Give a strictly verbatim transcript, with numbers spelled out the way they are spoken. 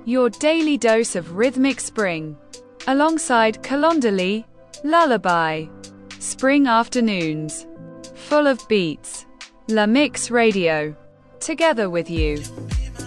your daily dose of rhythmic spring. Alongside Kalondali, Lullaby. Spring afternoons. Full of beats. La Mix Radio. Together with you.